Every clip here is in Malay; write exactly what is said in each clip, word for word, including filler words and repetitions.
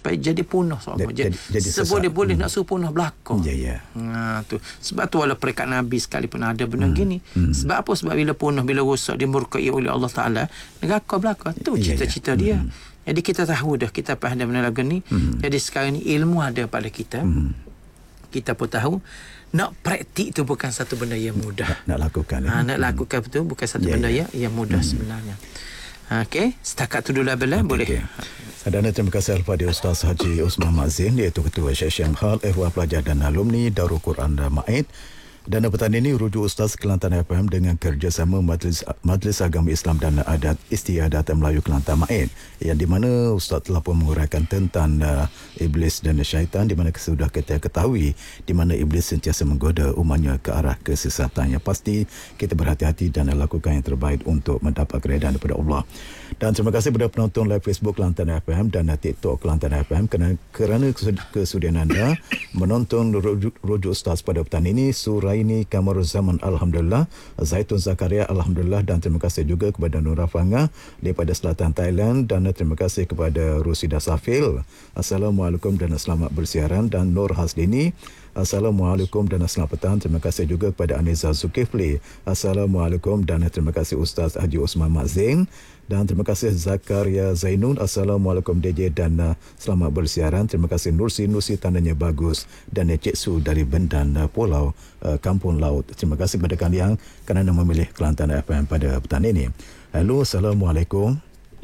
supaya jadi punah sama je. Jadi, jadi Seboleh-boleh hmm. nak suruh punah berlaku. Ya, ya. Ha, tu. Sebab tu walaupun peringkat Nabi sekalipun ada benda hmm. gini. Hmm. Sebab apa? Sebab bila punah, bila rosak, dimurkai oleh Allah Ta'ala, neraka berlaku. Tu cita-cita ya, ya. dia. Hmm. Jadi kita tahu dah, kita faham benda lagu ni. Hmm. Jadi sekarang ni ilmu ada pada kita. Hmm. Kita pun tahu nak praktik tu bukan satu benda yang mudah. Nak, nak lakukan. Ha, nak lakukan hmm. betul bukan satu yeah, benda yeah. yang mudah hmm. sebenarnya. Ha, Okey, setakat tu dulu lah Bella, okay, boleh. Okay. Dan terima kasih kepada Ustaz Haji Osman Mazin, iaitu Ketua Syekh Hal Ehwal Pelajar dan Alumni Darul Quran Ma'id. Dan petang ini rujuk Ustaz Kelantan F M dengan kerjasama Majlis, Majlis Agama Islam dan Adat Istiadat Melayu Kelantan Ma'id, yang di mana Ustaz telah pun menguraikan tentang uh, iblis dan syaitan, di mana sudah kita ketahui di mana iblis sentiasa menggoda umatnya ke arah kesesatan. Yang pasti kita berhati-hati dan lakukan yang terbaik untuk mendapat keredaan daripada Allah. Dan terima kasih kepada penonton live Facebook Kelantan F M dan TikTok Kelantan F M kerana, kerana kesudian anda menonton rujuk, rujuk Ustaz pada petang ini. Surah ini Kamarul Zaman, Alhamdulillah. Zaitun Zakaria, Alhamdulillah. Dan terima kasih juga kepada Nura Fanga daripada selatan Thailand. Dan terima kasih kepada Rusida Safil, Assalamualaikum dan selamat bersiaran. Dan Nur Hasdini, Assalamualaikum dan selamat petang. Terima kasih juga kepada Aniza Zulkifli, Assalamualaikum. Dan terima kasih Ustaz Haji Osman Mazin. Dan terima kasih Zakaria Zainun, Assalamualaikum D J dan uh, selamat bersiaran. Terima kasih Nursi, Nursi tandanya bagus. Dan uh, Cik Su dari Bendan uh, Pulau uh, Kampung Laut. Terima kasih kepada kalian kerana memilih Kelantan F M pada petang ini. Halo, Assalamualaikum.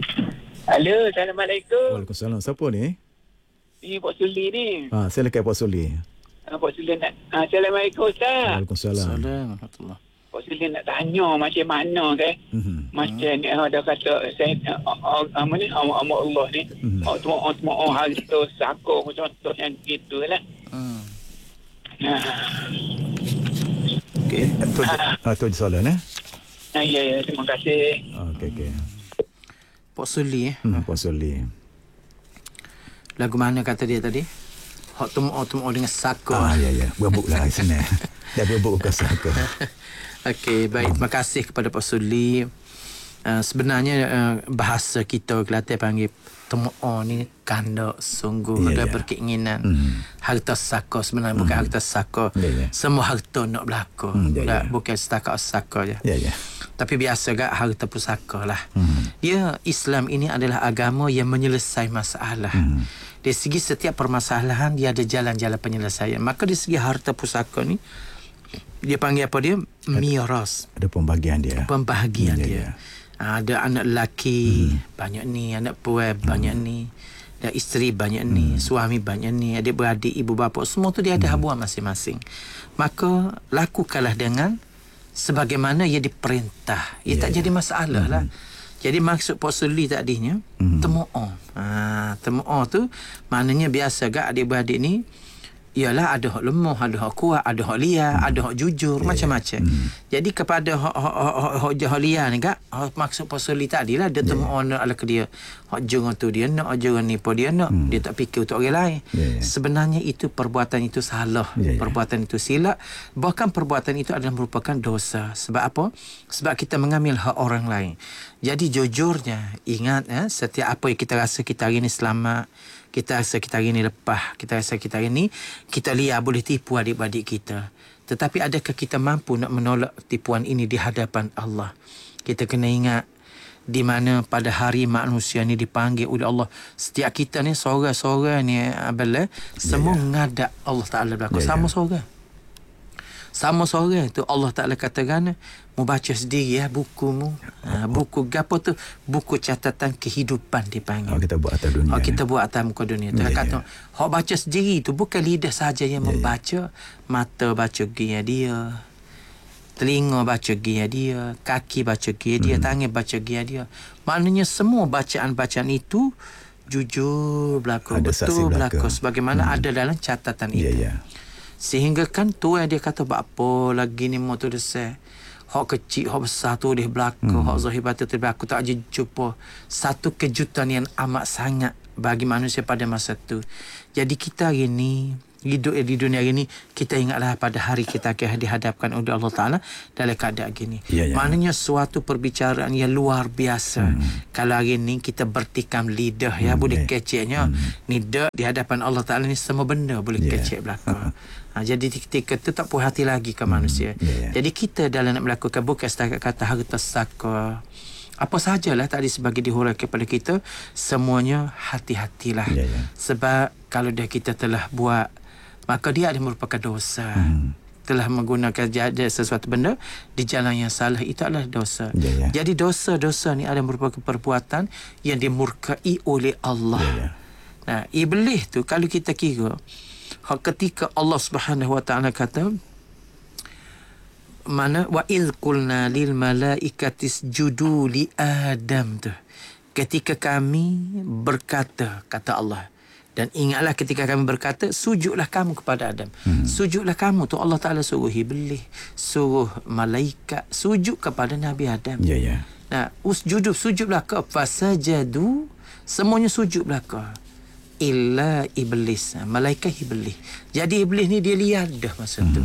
Halo, Assalamualaikum. Waalaikumsalam. Siapa ni? Ini Pak Suli ni. Ha, saya lekat Pak Suli. Ha, Pak Suli nak. Ha, Assalamualaikum Ustaz. Waalaikumsalam. Assalamualaikum. Pak Suli nak tanya macam mana kan? Mm-hmm. Macam ni ada kata saya apa ni Allah Allah ni. Mm-hmm. Oh tu oh tu oh harta sako contoh yang gitulah. Hmm. Nah. Okey, tu ah tu soalan eh. Ah ya ya, terima kasih. Okey okey. Pak Suli eh. Hmm, Pak Suli. Lagu mana kata dia tadi? Hot tumo tumo dengan sako. Ah ya ya, berbuklah sana. Dah berbuk ke sako. Okey, baik. Terima kasih kepada Pak Suli. Uh, sebenarnya uh, bahasa kita Kelantan panggil temo'o ni kanda sungguh yeah, ada yeah. berkeinginan. Mm. Harta saka sebenarnya mm. bukan harta saka. Yeah, yeah. Semua harta nak berlaku. Mm, yeah, yeah. Bukan setakat saka je. Yeah, yeah. Tapi biasa gak harta pusaka lah. Mm. Dia Islam ini adalah agama yang menyelesaikan masalah. Mm. Dari segi setiap permasalahan dia ada jalan-jalan penyelesaian. Maka dari segi harta pusaka ni dia panggil apa dia? Miras. Ada, ada pembagian dia. Pembahagian hmm, dia. Ya, ya. Ada anak lelaki hmm. banyak ni, anak perempuan hmm. banyak ni, dan isteri banyak hmm. ni, suami banyak ni, adik-beradik, ibu bapa, semua tu dia ada hmm. habuan masing-masing. Maka lakukanlah dengan sebagaimana ia diperintah. Ia ya, tak ya. jadi masalah hmm. lah. Jadi maksud Pak Suli tadinya hmm. temu'o. Ha, temu'o tu maknanya biasa gak adik-beradik ni ialah ada hak lemah, ada hak kuat, ada hak liar, hmm. ada hak jujur, yeah, macam-macam. Hmm. Jadi kepada hak hak hak hak hak liar ni gak maksud Pak Suli tadilah dia temu honor ala ke dia. Hak jangan tu dia nak, jangan nipu dia nak. Hmm. Dia tak fikir untuk orang lain. Yeah, yeah. Sebenarnya itu perbuatan itu salah. Yeah, yeah. Perbuatan itu silap. Bahkan perbuatan itu adalah merupakan dosa. Sebab apa? Sebab kita mengambil hak orang lain. Jadi jujurnya ingat eh, setiap apa yang kita rasa kita hari ni selamat, kita rasa kita hari ni lepas, kita rasa kita hari ni kita liar boleh tipu adik-adik kita. Tetapi adakah kita mampu nak menolak tipuan ini di hadapan Allah? Kita kena ingat di mana pada hari manusia ni dipanggil oleh Allah. Setiap kita ni seorang-seorang ni Abel, semua yeah, yeah. ngadak Allah Ta'ala berlaku. Yeah, sama yeah. seorang. Sama seorang tu Allah Ta'ala katakan mu baca sendiri ya bukumu. Ha, buku apa tu? Buku catatan kehidupan dipanggil. Oh, kita buat atas dunia. Oh, kita buat atas muka dunia. Tu yeah, kata, yeah. hok baca sendiri tu bukan lidah saja yang yeah, membaca, yeah. mata baca gaya dia, telinga baca gaya dia, kaki baca gaya dia, mm. tangan baca gaya dia. Maknanya semua bacaan-bacaan itu jujur berlaku, ada betul berlaku sebagaimana mm. ada dalam catatan itu. Yeah, yeah. Sehingga kan tu yang dia kata apa lagi ni mau tu desai. Hak kecil, hak besar tu dia berlaku, hmm. hak zahir batin tu berlaku, tak aja jumpa satu kejutan yang amat sangat bagi manusia pada masa tu. Jadi kita hari ni hidup di dunia ini, kita ingatlah pada hari kita akan dihadapkan oleh Allah Ta'ala dalam keadaan gini. Ya, ya. Maknanya suatu perbicaraan yang luar biasa. Hmm. Kalau hari ni kita bertikam lidah, ya, Hmm, boleh eh. keceknya. Hmm. Lidah di hadapan Allah Ta'ala ni semua benda boleh Ya. kecek belakang. Ha, jadi ketika itu tak puas hati lagi ke manusia. Ya, ya. Jadi kita dalam nak melakukan bukan setakat kata harta saka, apa sahajalah tadi sebagai dihuraikan kepada kita, semuanya hati-hatilah. Ya, ya. Sebab kalau dah kita telah buat, maka dia ada merupakan dosa. Hmm. Telah menggunakan jada sesuatu benda di jalan yang salah, itu adalah dosa. Ya, ya. Jadi dosa-dosa ni ada merupakan perbuatan yang dimurkai oleh Allah. Ya, ya. Nah, iblis tu kalau kita kira, ketika Allah Subhanahu Wa Taala kata, mana wa iz qulna lil malaikati isjudu li Adam tu, ketika kami berkata, kata Allah, dan ingatlah ketika kami berkata sujudlah kamu kepada Adam. Hmm. Sujudlah kamu tu Allah Taala suruh iblis, suruh malaikat sujud kepada Nabi Adam. Ya, ya. Nah, usjudu, sujudlah ke, fasajadu, semuanya sujud belaka, illa iblis, malaikat iblis. Jadi iblis ni dia liar dah masa hmm. tu.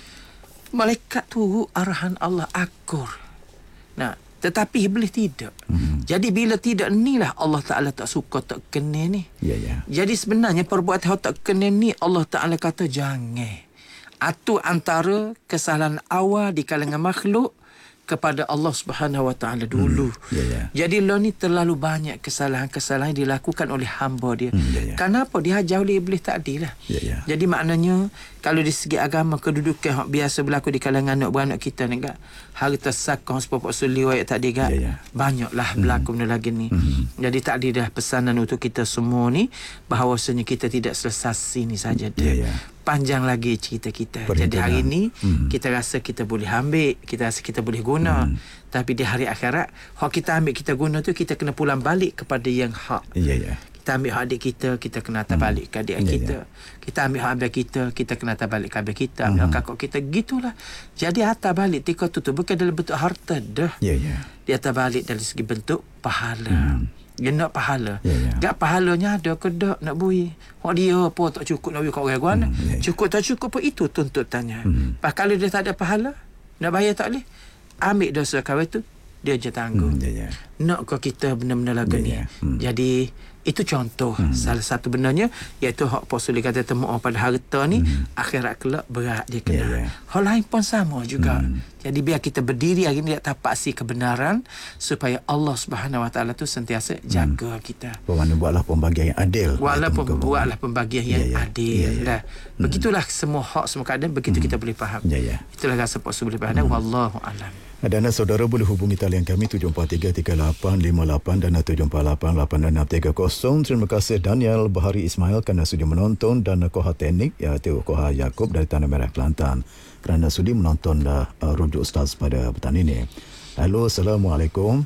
Malaikat tu arahan Allah akur. Nah, tetapi iblis tidak. Hmm. Jadi bila tidak, inilah Allah Ta'ala tak suka, tak kena ni. Ya, ya. Jadi sebenarnya perbuatan tak kena ni Allah Ta'ala kata jangan. Itu antara kesalahan awal di kalangan makhluk kepada Allah Subhanahu Wa Taala dulu. Hmm. Ya, ya. Jadi lo ni terlalu banyak kesalahan-kesalahan yang dilakukan oleh hamba dia. Hmm, ya, ya. Kenapa dihajar oleh iblis tadi lah. Ya, ya. Jadi maknanya kalau di segi agama, kedudukan hak biasa berlaku di kalangan anak beranak kita ni kan, harta sakah sepopok suli wayak tadi kan, Ya, ya. banyaklah Hmm. berlaku benda lagi ni. Hmm. Jadi tak ada dah pesanan untuk kita semua ni bahawasanya kita tidak selesai sini saja dah. Ya, ya. Panjang lagi cerita kita. Perintilan. Jadi hari ni Hmm. kita rasa kita boleh ambil, kita rasa kita boleh guna. Hmm. Tapi di hari akhirat, hak kita ambil, kita guna tu, kita kena pulang balik kepada yang hak. Ya, ya. Kita ambil hak adik kita, kita kena hantar balik ke adik Ya, kita. Kita ambil hak abang kita, kita kena hantar balik ke abang kita. Ambil hak kakak kita, gitulah. Jadi hantar balik tika tu tu bukan dalam bentuk harta dah. Ya, ya. Dia hantar balik dari segi bentuk pahala. Hmm. Dia nak pahala. Ya, ya. Gak pahalanya ada ke tak nak bui. Hak dia apa tak cukup nak bui kat orang guana. Hmm, ya, ya. Cukup tak cukup pun itu tuntutannya. Hmm. Pas kalau dia tak ada pahala, nak bayar tak boleh. Ambil dosa kau tu, dia je tanggung. Hmm, ya, ya. Nak ke kita benar-benar lagu Ya, ni. ya. Hmm. Jadi itu contoh Hmm. salah satu benarnya, iaitu hak Rasul kata temu pada harta ni, Hmm. akhirat kelak berat dia Ya, kena. ya. Hal lain pun sama juga. Hmm. Jadi biar kita berdiri hari ni atas paksi kebenaran supaya Allah Subhanahu Wa Taala tu sentiasa jaga kita. Bermakna buatlah pembagian yang adil. Walaupun Itu muka buatlah pembagian yang Ya, ya. adil. Ya, ya. Dah. Begitulah semua hak, semua keadaan, begitu kita boleh faham. Ya, ya. Itulah rasa Pak Su boleh faham. Wallahu alam. Dan saudara boleh hubungi talian kami tujuh empat tiga tiga lapan lima lapan dan tujuh empat lapan lapan enam tiga kosong. Terima kasih Daniel Bahari Ismail kerana sudi menonton, dan Koha Teknik iaitu Koha Yaakob dari Tanah Merah Kelantan kerana sudi menonton uh, rujuk Ustaz pada petang ini. Halo, Assalamualaikum.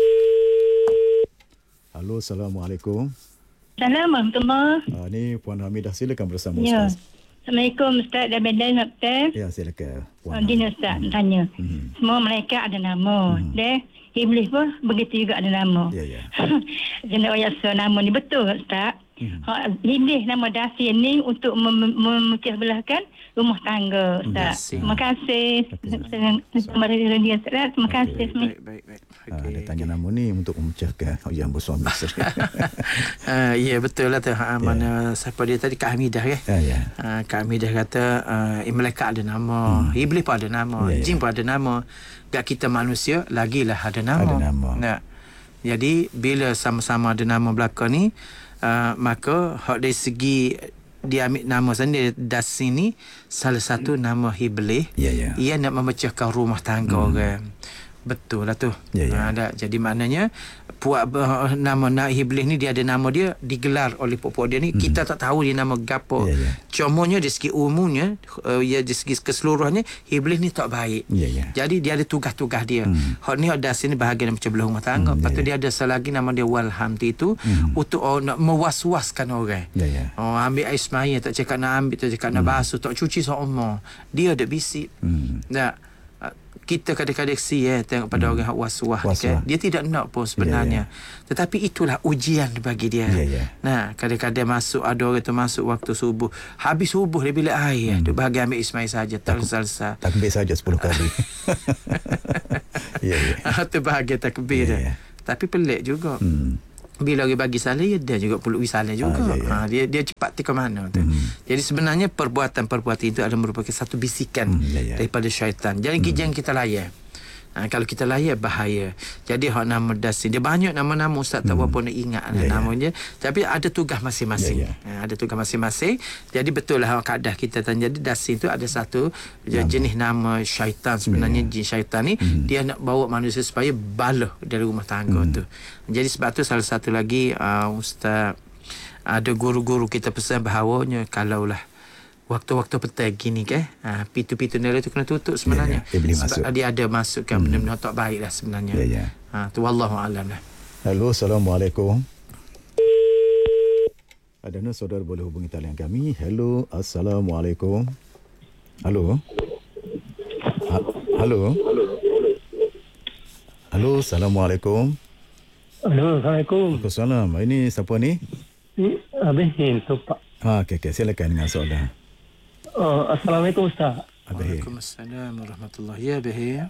Halo, Assalamualaikum. Assalamualaikum warahmatullahi. Uh, ni Puan Hamidah, silakan bersama Ya. Ustaz. Assalamualaikum Ustaz dan Bedan Ustaz. Ya, silakan. Oh, Dina Ustaz nak tanya. Hmm. Semua malaikat ada nama. Hmm. Dan iblis pun begitu juga ada nama. Ya, ya. Jadi orang so nama ni betul Ustaz. Hmm. Ha, iblis nama Dasi ni untuk mem- memecah belahkan rumah tangga Ustaz. Dasi. Terima kasih. Terima kasih. Terima kasih. Baik, baik, baik. Ah, Okey. dia tanya nama ni untuk memecahkan yang bersuami isteri. Uh, ya betul lah tu. Ha, mana siapa dia tadi, Kak Hamidah kan? Ya, ya. Uh, Kak Hamidah kata uh, malaikat ada nama, hmm. iblis pun ada nama, Ya, ya. jin pun ada nama. Gak kita manusia lagilah ada nama. Ada nama. Nah, jadi bila sama-sama ada nama belakang ni, uh, maka hak dari segi dia ambil nama sendiri das sini, salah satu nama iblis. Ya, ya. Ia nak memecahkan rumah tangga Hmm. orang. Betul lah tu. Ya, ya. Ha, dah. Jadi maknanya puak uh, nama nak iblis ni dia ada nama dia digelar oleh pokok dia ni. Hmm. Kita tak tahu dia nama gapo. Ya, ya. Cumanya dari segi umumnya, uh, ya dari segi keseluruhannya, iblis ni tak baik. Ya, ya. Jadi dia ada tugas-tugas dia. Hmm. Hak ni ada sini bahagian macam belah rumah tangga. Hmm, Lepas ya, tu ya. dia ada selagi nama dia Walhamti itu Hmm. untuk oh, nak mewas-waskan orang. Ya, ya. Oh, ambil air semaya, tak cakap nak ambil, tak cakap nak basuh, tak cuci seumur. Dia ada bisik. Hmm. Tak. kita kadang-kadang si eh, tengok pada hmm. orang yang was-was, Was-was. kan? Dia tidak nak pun sebenarnya. Yeah, yeah. Tetapi itulah ujian bagi dia. Yeah, yeah. Nah, kadang-kadang masuk, ada orang tu masuk waktu subuh. Habis subuh dia bilik air. Hmm. Dia bagi ambil Ismail saja. Tak selesai. Takbir saja sepuluh kali. Ya, ya. Terbahagia takbir Ya, dia. ya. Tapi pelik juga. Hmm. Bila orang bagi salam, ya, dia juga perlu salam juga. Ah, ya, ya. Ha, dia dia cepat ke mana tu. Hmm. Jadi sebenarnya perbuatan-perbuatan itu adalah merupakan satu bisikan Hmm, ya, ya. daripada syaitan. Jangan hmm. jangan kita layan. Ha, kalau kita layan bahaya. Jadi hak nama Dasin, dia banyak nama-nama Ustaz tak Hmm. berapa nak ingat Ya, ya. namanya. Tapi ada tugas masing-masing. Ya, Ha, ya. ada tugas masing-masing. Jadi betul lah kaedah kita tanya. Jadi Dasin tu ada satu nama. jenis nama syaitan sebenarnya. Ya, ya. Jin syaitan ni hmm. dia nak bawa manusia supaya bala dari rumah tangga hmm. tu. Jadi sebab tu salah satu lagi uh, Ustaz, ada guru-guru kita pesan bahawanya kalaulah waktu-waktu petang gini ke, ha, pintu-pintu nela tu kena tutup sebenarnya. Ya, ya. Dia Sebab masuk. dia ada masukkan hmm. benda-benda tak baik lah sebenarnya. Ya, ya. Ha, tu wallahu alam lah. Halo, Assalamualaikum. Ada nak saudara boleh hubungi talian kami. Halo, Assalamualaikum. Halo. Ha- Halo. Halo, Assalamualaikum. Halo, Assalamualaikum. Waalaikumsalam. Ini siapa ni? Ni Abang Hin tu, Pak. Ha, okey, okey. Silakan dengan soalan. Uh, Assalamualaikum, Ustaz. Abih. Waalaikumsalam warahmatullahi ya Bahir.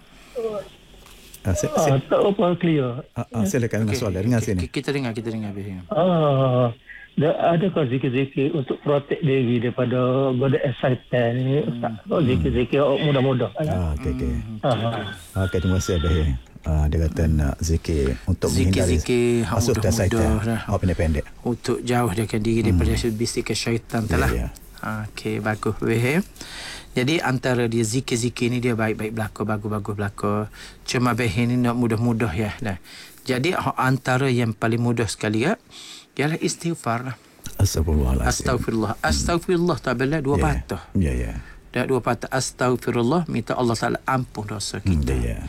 Ha, si, si, Uh, tak apa, clear. ha, ha, silakan dengan soalan. Dengar sini. Kita dengar, kita dengar Bahir. Uh, adakah zikir-zikir untuk protek diri daripada godaan syaitan ni, Ustaz? Hmm. Zikir-zikir mudah-mudah. Ha, okey, okey. Uh, Okey, terima kasih Abih. Ha, dia kata nak zikir untuk menghindari Zikir-zikir hang masuk ke syaitan. mudah-mudah dah. Apa pendek. Untuk jauhkan diri daripada hmm. bisikan syaitan tu lah. Ya, ya. Ha, okey, bagus Bahir. Jadi antara dia zikir-zikir ni dia baik-baik belaka, bagus-bagus belaka. Cuma Bahir ni nak mudah-mudah ya. Nah. Jadi antara yang paling mudah sekali ya, ialah istighfar lah. Astagfirullahalazim. Astagfirullah. Astagfirullah tabala dua Ya, patah. Ya, ya. Dah dua patah astagfirullah, minta Allah Taala ampun dosa kita. Ya, ya.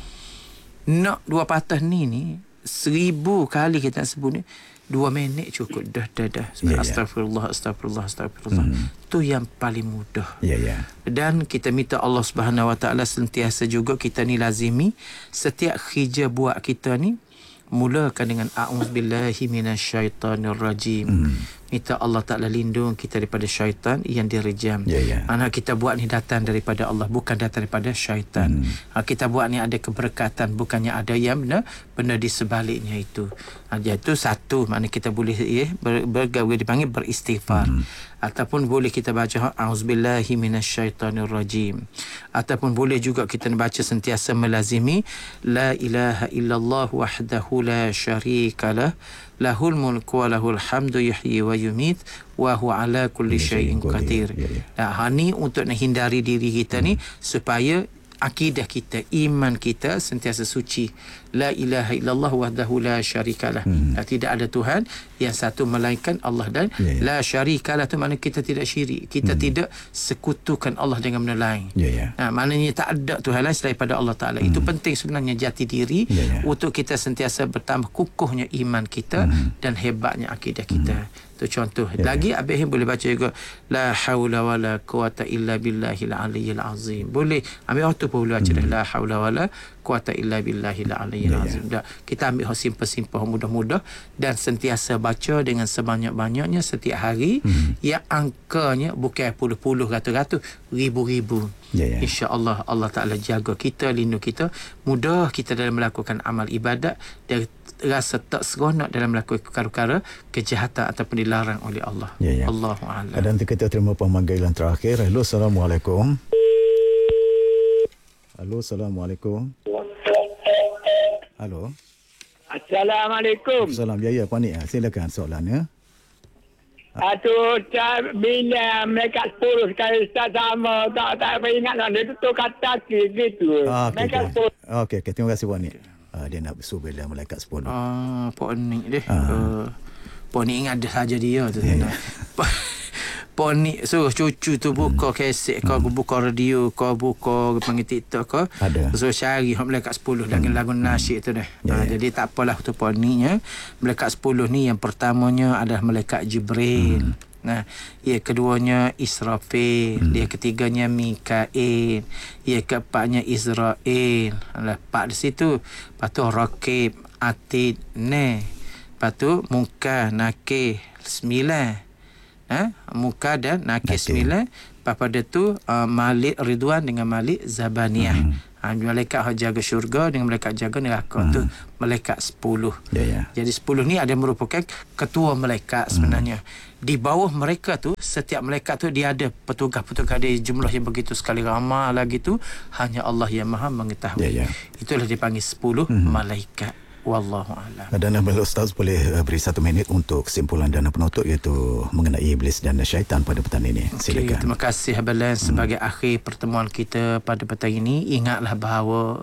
Nak dua patah ni ni seribu kali kita sebut ni, dua minit cukup dah dah dah. Ya, ya. Astagfirullah, astagfirullah, astagfirullah. Hmm. Tu yang paling mudah. Ya, ya. Dan kita minta Allah Subhanahu Wa Taala sentiasa juga kita ni lazimi setiap kerja buat kita ni mulakan dengan a'udzubillahi minasyaitonirrajim. Hmm. Minta Allah Ta'ala lindung kita daripada syaitan yang direjam. Ya, ya. Anak kita buat ni datang daripada Allah, bukan datang daripada syaitan. Hmm. Ha, kita buat ni ada keberkatan, bukannya ada yang benda, benda di sebaliknya itu. Ha, itu satu, makna kita boleh ya, ber, ber, ber, dipanggil beristighfar. Hmm. Ataupun boleh kita baca a'udzubillahi minasyaitonirrajim. Ataupun boleh juga kita baca sentiasa melazimi la ilaha illallah wahdahu la syarikalah lahul mulku wa lahul hamdu yuhyi wa yumit wa huwa ala kulli syai'in qadir. Ya, ya. Nah, ni untuk nak hindari diri kita ni supaya akidah kita, iman kita sentiasa suci. La ilaha illallah wahdahu la syarikalah. Hmm. Tidak ada Tuhan yang satu melainkan Allah dan Ya, ya. la syarikalah tu maknanya kita tidak syirik. Kita hmm. tidak sekutukan Allah dengan benda lain. Ya, ya. Nah, maknanya tak ada Tuhan lain daripada Allah Ta'ala. Hmm. Itu penting sebenarnya jati diri Ya, ya. untuk kita sentiasa bertambah kukuhnya iman kita hmm. dan hebatnya akidah kita. Hmm. Itu contoh. Ya, Lagi Abih boleh baca juga la haula wala quwata illa billahil aliyyil azim. Boleh ambil waktu pun boleh baca hmm. la haula wala quwata illa billahil aliyyil Ya, ya. azim. Dah, kita ambil simple-simple mudah-mudah dan sentiasa baca dengan sebanyak-banyaknya setiap hari hmm. yang angkanya bukan puluh-puluh, ratus-ratus, ribu-ribu. Ya, ya. InsyaAllah Allah Ta'ala jaga kita, lindung kita, mudah kita dalam melakukan amal ibadat dan rasa tak seronok dalam melakukan perkara-perkara kejahatan ataupun dilarang oleh Allah. Ya, ya. Allahu a'lam. Dan kita terima pemanggilan terakhir. Halo, Assalamualaikum. Halo, Assalamualaikum. Halo. Assalamualaikum. Salam. Ya, ya, Puan Nik. Silakan soalannya. Aduh, bila mereka sepuluh sekali Ustaz sama, tak tak apa ingat lah. Dia tu kata gitu. Ah, okey, Mereka okey. sepuluh. Okey, okey. Terima kasih, Puan Nik. Ah, dia nak bersuruh bila malaikat sepuluh. Ah, Pok Nik dia. Ah. Uh, Pok Nik ingat ada saja dia tu. Ya, ya. Pok Nik suruh cucu tu buka hmm. kaset kau, hmm. buka radio kau, buka panggil TikTok kau. Ada. Suruh cari hak malaikat sepuluh hmm. dengan lagu nasyid tu dah. Ya, Ha, ya. jadi tak apalah tu Pok Niknya. Malaikat sepuluh ni yang pertamanya adalah malaikat Jibril. Hmm. Nah, yang keduanya Israfil, hmm. yang ketiganya Mikail, yang keempatnya Israel. Lepas di situ, lepas tu Rakib, Atid, Ne. Lepas tu Muka, Nakir, sembilan. Ha? Muka dan Nakir sembilan. Lepas pada tu uh, Malik Ridwan dengan Malik Zabaniyah. Hmm. Ha, malaikat jaga syurga dengan malaikat jaga neraka hmm. tu malaikat sepuluh. Yeah, yeah. Jadi sepuluh ni ada merupakan ketua malaikat sebenarnya. Hmm. Di bawah mereka tu, setiap malaikat tu dia ada petugas-petugas dia, jumlah yang begitu sekali ramai lagi tu hanya Allah yang Maha mengetahui. Yeah, yeah. Itulah dipanggil sepuluh hmm. malaikat. Wallahu a'lam. Dan Abang Ustaz boleh beri satu minit untuk kesimpulan dan penutup iaitu mengenai iblis dan syaitan pada petang ini. Silakan. Okay, terima kasih Abang. Sebagai hmm. akhir pertemuan kita pada petang ini, ingatlah bahawa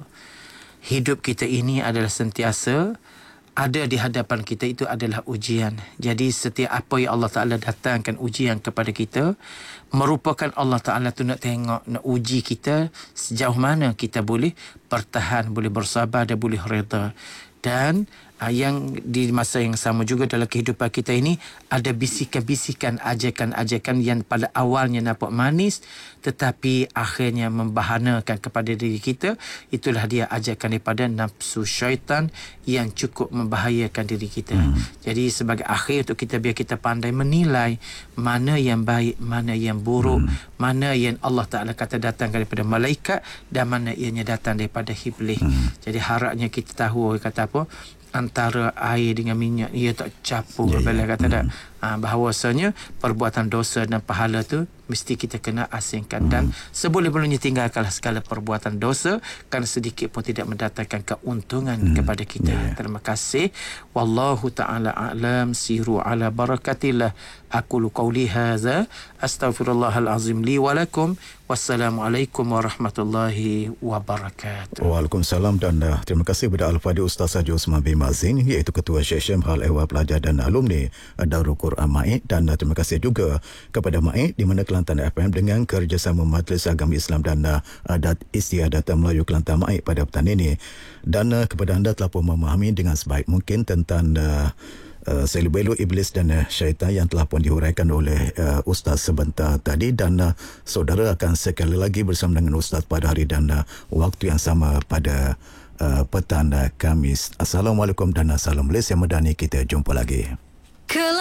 hidup kita ini adalah sentiasa ada di hadapan kita, itu adalah ujian. Jadi setiap apa yang Allah Ta'ala datangkan ujian kepada kita, merupakan Allah Ta'ala tu nak tengok, nak uji kita sejauh mana kita boleh bertahan, boleh bersabar dan boleh reda. Dan uh, yang di masa yang sama juga dalam kehidupan kita ini ada bisikan-bisikan, ajakan-ajakan yang pada awalnya nampak manis tetapi akhirnya membahanakan kepada diri kita. Itulah dia ajakan daripada nafsu syaitan yang cukup membahayakan diri kita. Hmm. Jadi sebagai akhir untuk kita, biar kita pandai menilai mana yang baik, mana yang buruk, hmm. mana yang Allah Ta'ala kata datang daripada malaikat dan mana ianya datang daripada iblis. Hmm. Jadi harapnya kita tahu kata apa, antara air dengan minyak ia tak campur. Yeah, bila kata yeah. tak ha, bahawasanya perbuatan dosa dan pahala tu mesti kita kena asingkan. Mm. Dan seboleh-bolehnya tinggalkanlah segala perbuatan dosa kerana sedikit pun tidak mendatangkan keuntungan mm. kepada kita. Yeah. Terima kasih. Wallahu ta'ala a'lam. Siru ala barakatillah. Aqulu qawli hadza astaghfirullahal azim li wa lakum. Wassalamualaikum warahmatullahi wabarakatuh. Waalaikumsalam dan uh, terima kasih kepada Al-Fadhil Ustaz Haji Osman bin Mazin, iaitu Ketua Syekh Hal Ehwal Pelajar dan Alumni Darul Quran Ma'id, dan uh, terima kasih juga kepada Ma'id di mana Kelantan F M dengan kerjasama Majlis Agama Islam dan uh, Adat Istiadat Melayu Kelantan Ma'id pada petang ini. Dan uh, kepada anda telah pun memahami dengan sebaik mungkin tentang uh, Uh, selubelu iblis dan uh, syaitan yang telah pun dihuraikan oleh uh, Ustaz sebentar tadi, dan uh, saudara akan sekali lagi bersama dengan Ustaz pada hari dan uh, waktu yang sama pada uh, petang uh, Khamis. Assalamualaikum dan salam Malaysia Madani. Kita jumpa lagi.